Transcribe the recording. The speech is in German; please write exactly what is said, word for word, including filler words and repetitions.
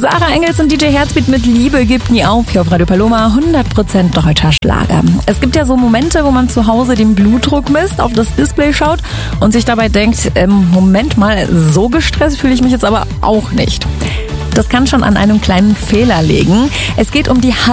Sarah Engels und D J Herzbeat mit Liebe gibt nie auf hier auf Radio Paloma, hundert Prozent deutscher Schlager. Es gibt ja so Momente, wo man zu Hause den Blutdruck misst, auf das Display schaut und sich dabei denkt, ähm, Moment mal, so gestresst fühle ich mich jetzt aber auch nicht. Das kann schon an einem kleinen Fehler liegen. Es geht um die